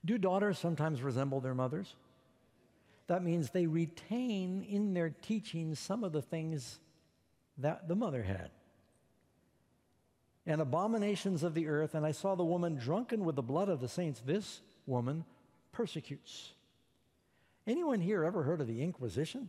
Do daughters sometimes resemble their mothers? That means they retain in their teaching some of the things that the mother had. And abominations of the earth, and I saw the woman drunken with the blood of the saints. This woman persecutes. Anyone here ever heard of the Inquisition?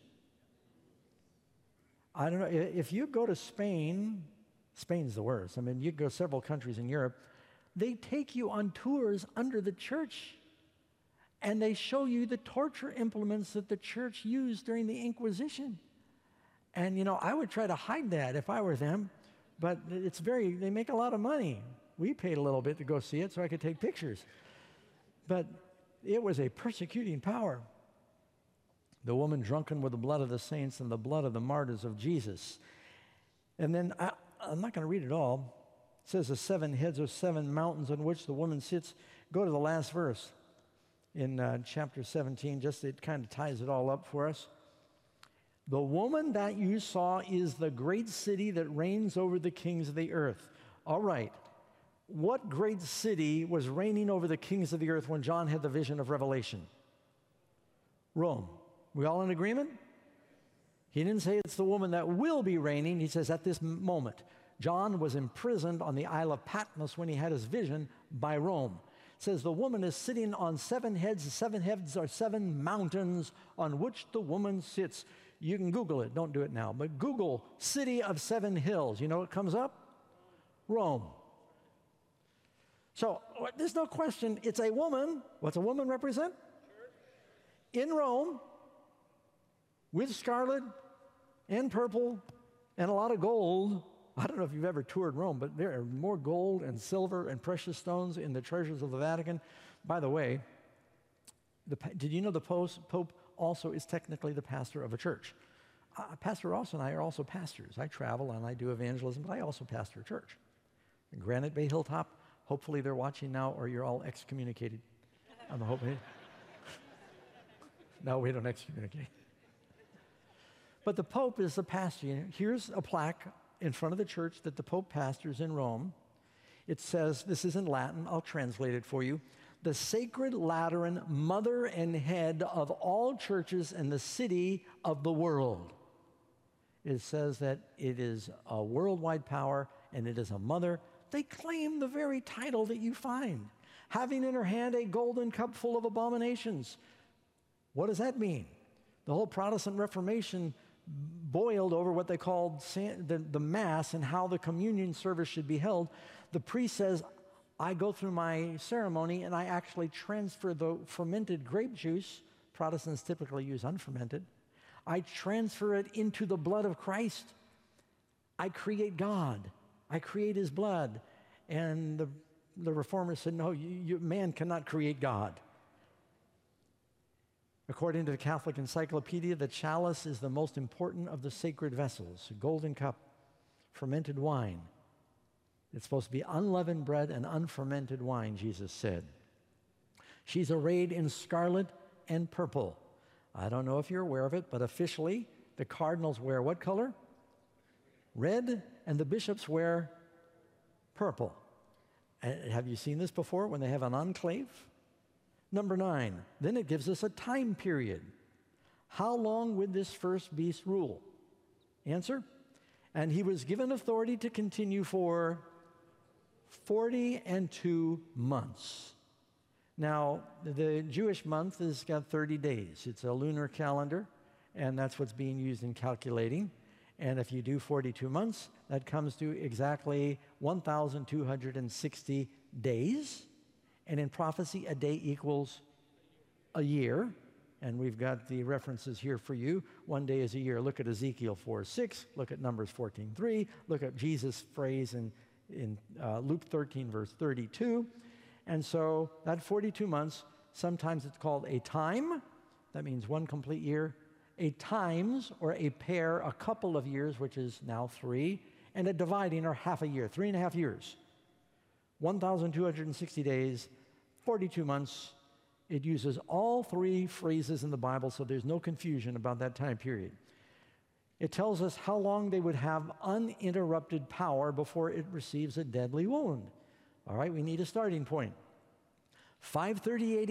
I don't know. If you go to Spain, Spain's the worst. I mean, you go several countries in Europe, they take you on tours under the church, and they show you the torture implements that the church used during the Inquisition. And, you know, I would try to hide that if I were them, but they make a lot of money. We paid a little bit to go see it so I could take pictures. But it was a persecuting power. The woman drunken with the blood of the saints and the blood of the martyrs of Jesus. And then, I'm not going to read it all. It says the 7 heads are 7 mountains on which the woman sits. Go to the last verse in chapter 17, just it kind of ties it all up for us. The woman that you saw is the great city that reigns over the kings of the earth. All right. What great city was reigning over the kings of the earth when John had the vision of Revelation? Rome. We all in agreement? He didn't say it's the woman that will be reigning. He says at this moment. John was imprisoned on the Isle of Patmos when he had his vision by Rome. It says the woman is sitting on 7 heads. The 7 heads are 7 mountains on which the woman sits. You can Google it. Don't do it now. But Google city of 7 hills. You know what comes up? Rome. So there's no question. It's a woman. What's a woman represent? In Rome, with scarlet and purple and a lot of gold. I don't know if you've ever toured Rome, but there are more gold and silver and precious stones in the treasures of the Vatican. By the way, did you know the Pope also is technically the pastor of a church? Pastor Ross and I are also pastors. I travel and I do evangelism, but I also pastor a church. In Granite Bay Hilltop, hopefully they're watching now or you're all excommunicated. I'm hoping. No, we don't excommunicate. But the Pope is the pastor. Here's a plaque in front of the church that the Pope pastors in Rome. It says, this is in Latin, I'll translate it for you. The Sacred Lateran, mother and head of all churches in the city of the world. It says that it is a worldwide power and it is a mother. They claim the very title that you find. Having in her hand a golden cup full of abominations. What does that mean? The whole Protestant Reformation boiled over what they called the Mass and how the communion service should be held. The priest says, I go through my ceremony and I actually transfer the fermented grape juice. Protestants typically use unfermented. I transfer it into the blood of Christ. I create God. I create his blood. And the reformers said, no, man cannot create God. According to the Catholic Encyclopedia, the chalice is the most important of the sacred vessels. A golden cup, fermented wine. It's supposed to be unleavened bread and unfermented wine, Jesus said. She's arrayed in scarlet and purple. I don't know if you're aware of it, but officially, the cardinals wear what color? Red, and the bishops wear purple. Have you seen this before when they have an enclave? Number 9, then it gives us a time period. How long would this first beast rule? Answer, and he was given authority to continue for 42 months. Now, the Jewish month has got 30 days. It's a lunar calendar, and that's what's being used in calculating. And if you do 42 months, that comes to exactly 1,260 days. And in prophecy, a day equals a year. And we've got the references here for you. 1 day is a year. Look at Ezekiel 4:6. Look at Numbers 14:3. Look at Jesus' phrase in Luke 13, verse 32. And so that 42 months, sometimes it's called a time. That means 1 complete year. A times, or a pair, a couple of years, which is now 3. And a dividing, or half a year, 3.5 years. 1,260 days, 42 months. It uses all 3 phrases in the Bible, so there's no confusion about that time period. It tells us how long they would have uninterrupted power before it receives a deadly wound. All right, we need a starting point. 538